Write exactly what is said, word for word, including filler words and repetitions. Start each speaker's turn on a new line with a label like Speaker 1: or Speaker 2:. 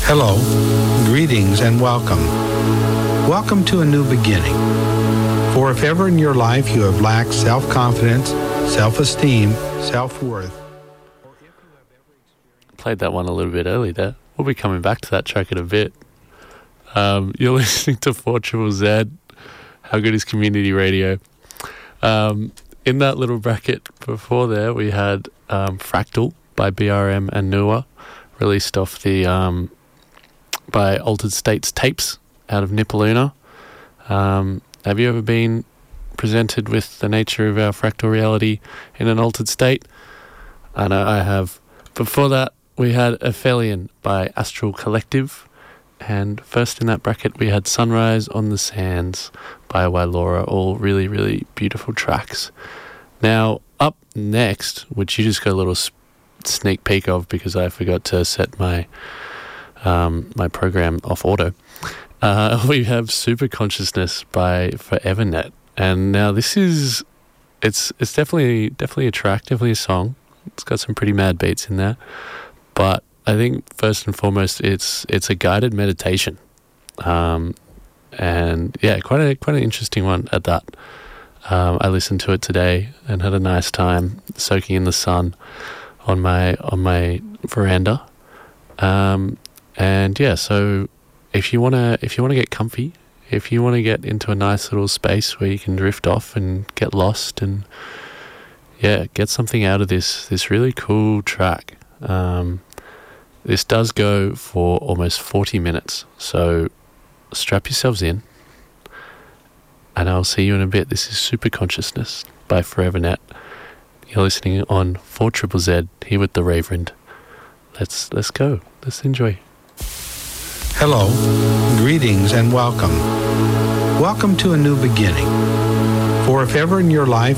Speaker 1: Hello, greetings and welcome. Welcome to a new beginning. For if ever in your life you have lacked self-confidence, self-esteem, self-worth.
Speaker 2: Played that one a little bit early there. We'll be coming back to that track in a bit. Um, you're listening to four Triple Z. How good is community radio? Um, in that little bracket before there, we had um, Fractal by B R M and Nua, released off the um, by Altered States tapes out of Nipaluna. Um, have you ever been presented with the nature of our fractal reality in an altered state? I know I have. Before that, we had Aphelion by Astral Collective. And first in that bracket, we had Sunrise on the Sands by Wailora, all really, really beautiful tracks. Now, up next, which you just got a little sneak peek of because I forgot to set my um, my program off auto, uh, we have Super Consciousness by Forevernet. And now this is, it's it's definitely definitely a track, definitely a song. It's got some pretty mad beats in there. But I think first and foremost, it's it's a guided meditation, um, and yeah, quite a quite an interesting one at that. Um, I listened to it today and had a nice time soaking in the sun on my on my veranda, um, and yeah. So if you wanna if you wanna get comfy, if you wanna get into a nice little space where you can drift off and get lost and yeah, get something out of this this really cool track. Um, This does go for almost forty minutes, so strap yourselves in, and I'll see you in a bit. This is Super Consciousness by Forevernet. You're listening on four Triple Z, here with the Reverend. Let's, let's go. Let's enjoy.
Speaker 1: Hello, greetings and welcome. Welcome to a new beginning. For if ever in your life